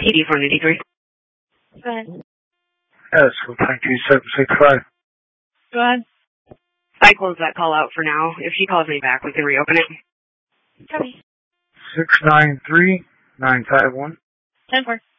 PD 483. Go ahead. Yes, 2765. Go ahead. I close that call out for now. If she calls me back, we can reopen it. Copy. 693-951. 10-4.